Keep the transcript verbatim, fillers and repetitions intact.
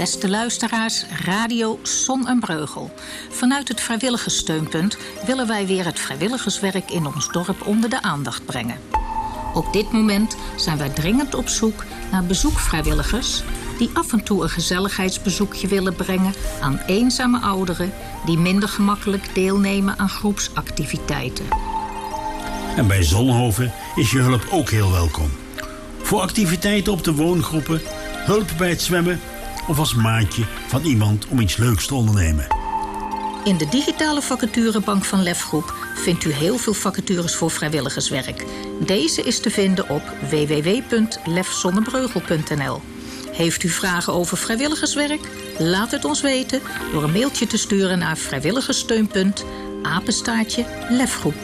Beste luisteraars, Radio Son en Breugel. Vanuit het vrijwilligerssteunpunt willen wij weer het vrijwilligerswerk in ons dorp onder de aandacht brengen. Op dit moment zijn wij dringend op zoek naar bezoekvrijwilligers die af en toe een gezelligheidsbezoekje willen brengen aan eenzame ouderen die minder gemakkelijk deelnemen aan groepsactiviteiten. En bij Zonhoven is je hulp ook heel welkom. Voor activiteiten op de woongroepen, hulp bij het zwemmen of als maatje van iemand om iets leuks te ondernemen. In de digitale vacaturebank van Lefgroep vindt u heel veel vacatures voor vrijwilligerswerk. Deze is te vinden op w w w punt lef zonnebreugel punt n l. Heeft u vragen over vrijwilligerswerk? Laat het ons weten door een mailtje te sturen naar vrijwilligerssteunpunt apenstaartje lefgroep.